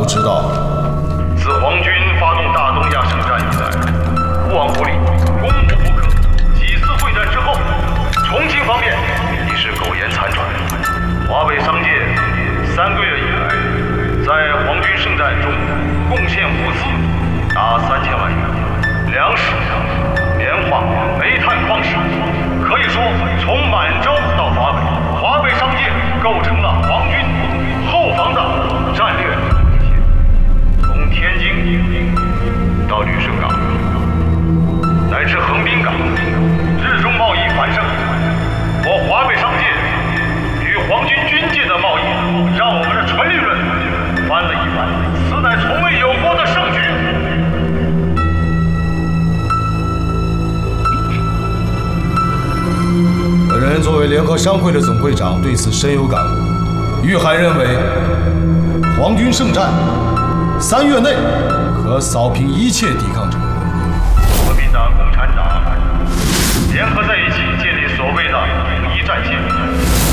都知道。 自皇军发动大东亚圣战以来，勿忘国力，攻无不克。几次会战之后，重庆方面已是苟延残喘。华北商界3个月以来，在皇军圣战中贡献物资达3000万元，粮食、棉花、煤炭矿石，可以说从满洲到华北，华北商界构成了皇军后方的战略底线。从天津到旅顺港，乃至横滨港，日中贸易繁盛。我华北商界与皇军军界的贸易，让我们的纯利润翻了一番，此乃从未有过的盛举。 本人作为联合商会的总会长，对此深有感悟。玉涵认为，皇军圣战3月内可扫平一切抵抗者。